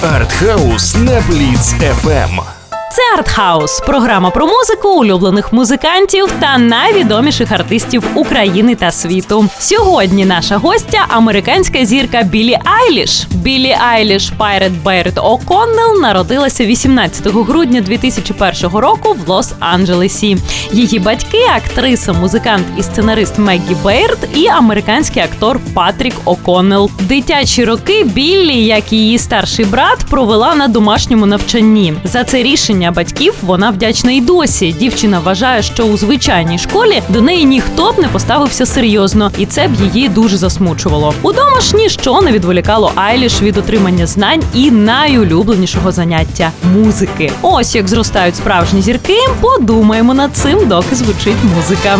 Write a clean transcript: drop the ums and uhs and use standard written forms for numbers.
Артхаус на Бліц FM. Це Артхаус – програма про музику, улюблених музикантів та найвідоміших артистів України та світу. Сьогодні наша гостя – американська зірка Біллі Айліш. Біллі Айліш Пайрет Бейрд О'Коннелл народилася 18 грудня 2001 року в Лос-Анджелесі. Її батьки – актриса, музикант і сценарист Меггі Бейрд і американський актор Патрік О'Коннелл. Дитячі роки Біллі, як і її старший брат, провела на домашньому навчанні. За це рішення батьків вона вдячна й досі. Дівчина вважає, що у звичайній школі до неї ніхто б не поставився серйозно, і це б її дуже засмучувало. Удома ж ніщо не відволікало Айліш від отримання знань і найулюбленішого заняття – музики. Ось як зростають справжні зірки, подумаємо над цим, доки звучить музика.